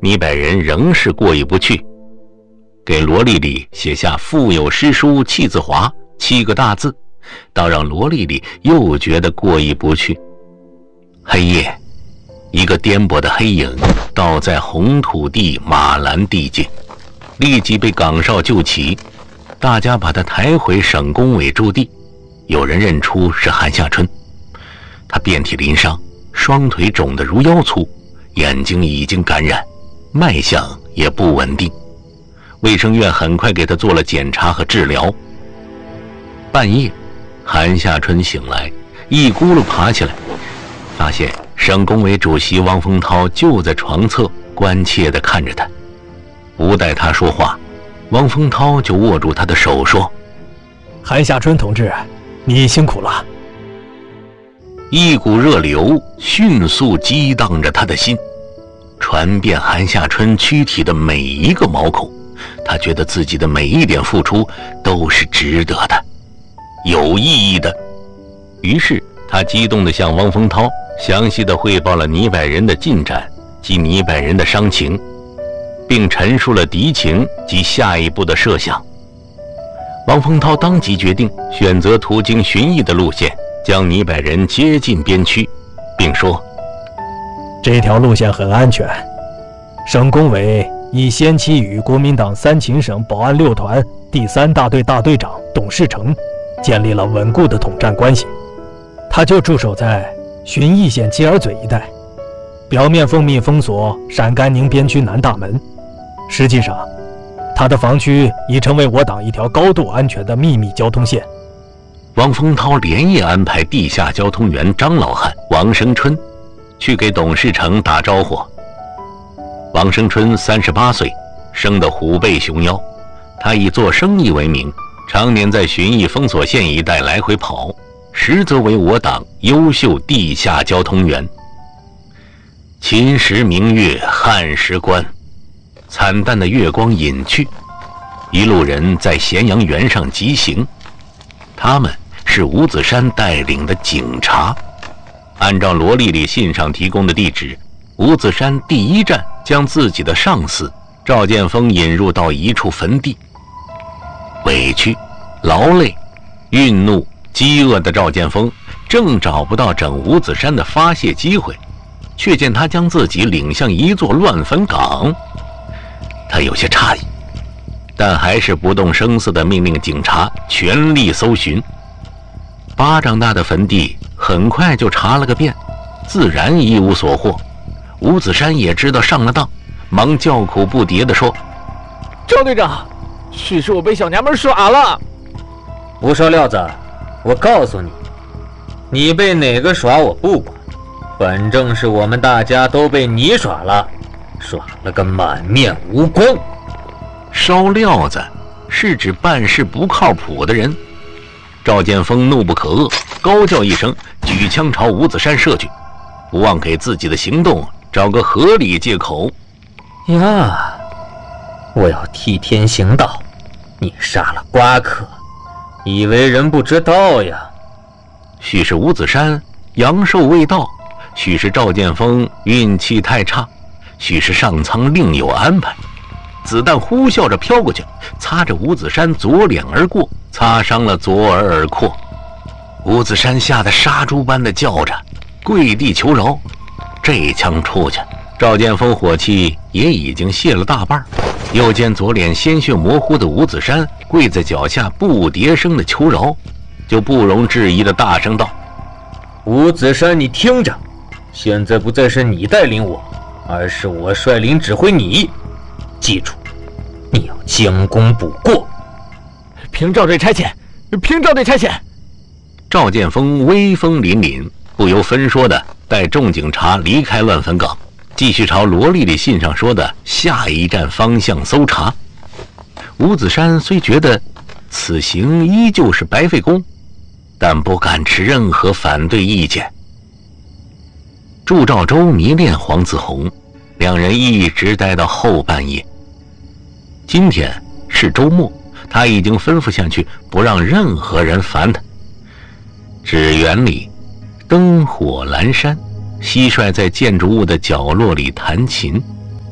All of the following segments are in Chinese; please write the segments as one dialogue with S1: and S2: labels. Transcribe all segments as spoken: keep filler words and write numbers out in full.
S1: 倪百人仍是过意不去，给罗丽丽写下腹有诗书气自华七个大字，倒让罗丽丽又觉得过意不去。黑夜，一个颠簸的黑影倒在红土地马兰地界，立即被岗哨救起，大家把他抬回省工委驻地。有人认出是韩夏春，他遍体鳞伤，双腿肿得如腰粗，眼睛已经感染，脉象也不稳定。卫生院很快给他做了检查和治疗。半夜，韩夏春醒来，一咕噜爬起来，发现省工委主席汪峰涛就在床侧，关切地看着他。不待他说话，汪峰涛就握住他的手说：“
S2: 韩夏春同志，你辛苦了。”
S1: 一股热流迅速激荡着他的心，传遍韩夏春躯体的每一个毛孔。他觉得自己的每一点付出都是值得的，有意义的。于是他激动地向汪峰涛详细地汇报了倪百人的进展及倪百人的伤情，并陈述了敌情及下一步的设想。汪峰涛当即决定选择途经寻弋的路线，将倪百人接近边区，并说：“
S2: 这条路线很安全，省工委已先期与国民党三秦省保安六团第三大队大队长董世成建立了稳固的统战关系。他就驻守在寻弋县鸡儿嘴一带，表面奉命封锁陕甘宁边区南大门，实际上他的防区已成为我党一条高度安全的秘密交通线。”
S1: 汪峰涛连夜安排地下交通员张老汉、王生春去给董世成打招呼。王生春三十八岁，生得虎背熊腰，他以做生意为名，常年在寻弋封锁线一带来回跑，实则为我党优秀地下交通员。秦时明月汉时关，惨淡的月光隐去，一路人在咸阳原上急行。他们是吴子山带领的警察。按照罗丽丽信上提供的地址，吴子山第一站将自己的上司赵建峰引入到一处坟地。委屈、劳累、愠怒、饥饿的赵建峰正找不到整吴子山的发泄机会，却见他将自己领向一座乱坟岗。他有些诧异，但还是不动声色地命令警察全力搜寻。巴掌大的坟地很快就查了个遍，自然一无所获。吴子山也知道上了当，忙叫苦不迭地说：“
S3: 赵队长，许是我被小娘们耍了。”
S4: 不说料子，我告诉你，你被哪个耍我不管，反正是我们大家都被你耍了，耍了个满面无光。
S1: 烧料子是指办事不靠谱的人。赵建峰怒不可遏，高叫一声，举枪朝吴子山射去，不忘给自己的行动找个合理借口。
S4: 呀，我要替天行道，你杀了瓜客，以为人不知道呀？
S1: 许是吴子山阳寿未到，许是赵建峰运气太差，许是上苍另有安排。子弹呼啸着飘过去，擦着吴子山左脸而过，擦伤了左耳耳廓。吴子山吓得杀猪般的叫着，跪地求饶。这枪出去，赵建峰火气也已经泄了大半。又见左脸鲜血模糊的吴子山跪在脚下不迭声的求饶，就不容置疑的大声道：“
S4: 吴子山，你听着，现在不再是你带领我，而是我率领指挥你。记住，你要将功补过。
S3: 凭赵队差遣，凭赵队差遣。”
S1: 赵建峰威风凛凛，不由分说的带众警察离开乱坟岗，继续朝罗丽丽信上说的下一站方向搜查。吴子山虽觉得此行依旧是白费功，但不敢持任何反对意见。祝兆州迷恋黄子红，两人一直待到后半夜。今天是周末，他已经吩咐下去，不让任何人烦他。纸园里灯火阑珊，蟋蟀在建筑物的角落里弹琴，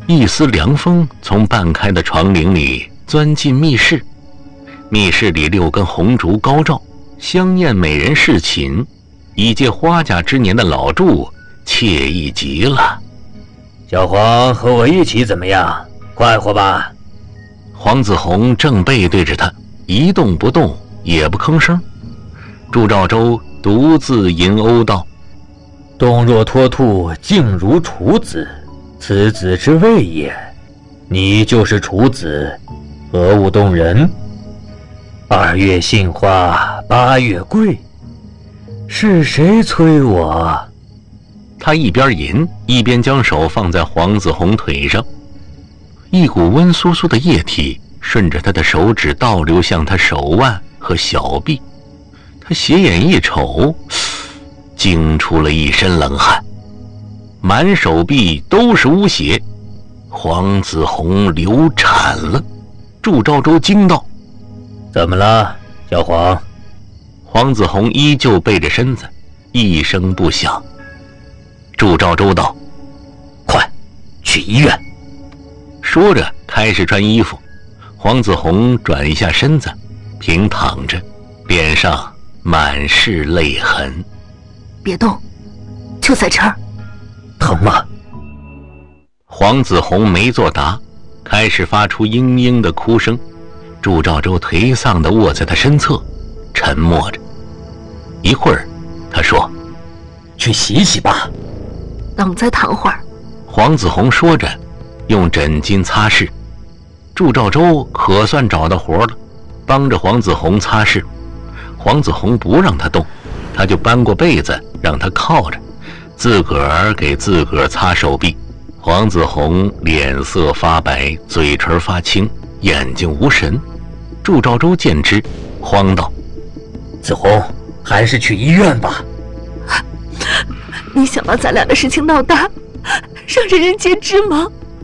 S1: 一丝凉风从半开的床棂里钻进密室，密室里六根红烛高照，香艳美人侍寝，已届花甲之年的老祝惬意极了。
S4: 小黄和我一起怎么样？快活吧。
S1: 黄子红正背对着他，一动不动，也不吭声。祝兆州独自吟欧道：
S4: 动若脱兔，静如处子，此子之谓也。你就是处子，何物动人？二月杏花，八月桂，是谁催我？
S1: 他一边吟，一边将手放在黄子红腿上，一股温酥酥的液体顺着他的手指倒流向他手腕和小臂。他斜眼一瞅，惊出了一身冷汗，满手臂都是污血。黄子红流产了。祝兆州惊道：
S4: 怎么了，小黄？
S1: 黄子红依旧背着身子，一声不响。祝兆州道：
S4: 快去医院。
S1: 说着开始穿衣服。黄子红转一下身子，平躺着，脸上满是泪痕。
S5: 别动，就在这儿。
S4: 疼吗？
S1: 黄子红没作答，开始发出嘤嘤的哭声。祝兆州颓丧地卧在他身侧，沉默着。一会儿，他说：
S4: 去洗洗吧。
S5: 等再躺会儿。
S1: 黄子红说着，用枕巾擦拭。祝兆州可算找到活了，帮着黄子红擦拭。黄子红不让他动，他就搬过被子让他靠着，自个儿给自个儿擦手臂。黄子红脸色发白，嘴唇发青，眼睛无神。祝兆州见之，慌道：
S4: 子红，还是去医院吧。
S5: 你想把咱俩的事情闹大，让人人皆知吗？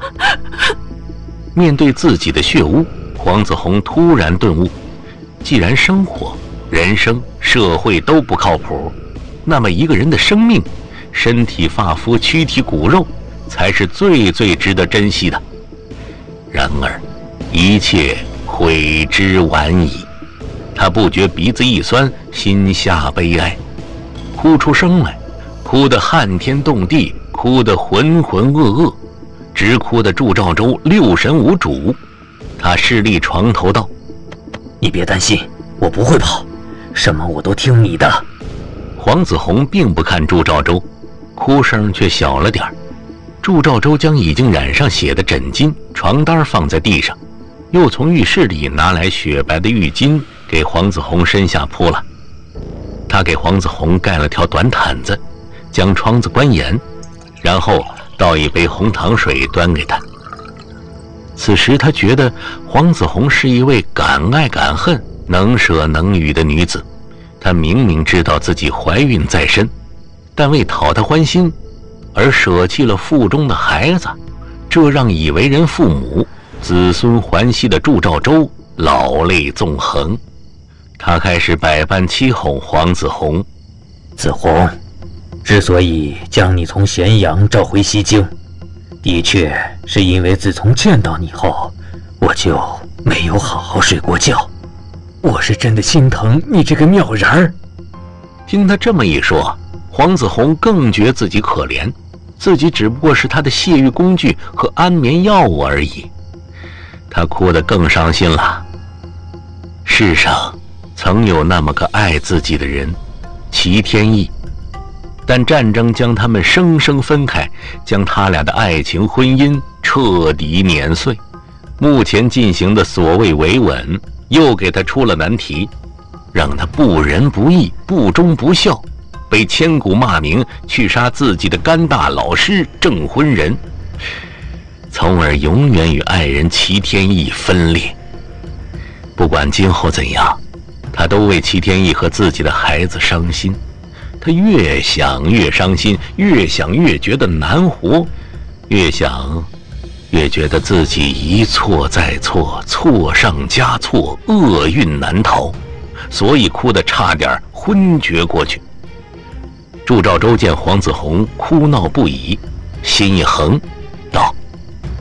S1: 面对自己的血污，黄子红突然顿悟，既然生活、人生、社会都不靠谱，那么一个人的生命、身体发肤、躯体骨肉才是最最值得珍惜的。然而一切悔之晚矣。他不觉鼻子一酸，心下悲哀，哭出声来，哭得撼天动地，哭得浑浑噩噩，直哭得祝兆州六神无主。他侍立床头道：
S4: 你别担心，我不会跑，什么我都听你的。
S1: 黄子红并不看祝兆州，哭声却小了点儿。祝兆州将已经染上血的枕巾、床单放在地上，又从浴室里拿来雪白的浴巾给黄子红身下铺了。他给黄子红盖了条短毯子，将窗子关严，然后倒一杯红糖水端给他。此时他觉得黄子红是一位敢爱敢恨、能舍能予的女子。她明明知道自己怀孕在身，但为讨她欢心而舍弃了腹中的孩子，这让已为人父母、子孙环系的祝兆州老泪纵横。他开始百般欺哄黄子红：
S4: 子红，之所以将你从咸阳召回西京，的确是因为自从见到你后，我就没有好好睡过觉。我是真的心疼你这个妙人儿。
S1: 听他这么一说，黄子红更觉自己可怜，自己只不过是他的泄欲工具和安眠药物而已。他哭得更伤心了。世上曾有那么个爱自己的人，齐天意，但战争将他们生生分开，将他俩的爱情婚姻彻底碾碎。目前进行的所谓维稳，又给他出了难题，让他不仁不义、不忠不孝，被千古骂名，去杀自己的干大老师郑婚人，从而永远与爱人齐天意分裂。不管今后怎样，他都为齐天意和自己的孩子伤心。他越想越伤心，越想越觉得难活，越想越觉得自己一错再错，错上加错，厄运难逃，所以哭得差点昏厥过去。祝兆州见黄子红哭闹不已，心一横，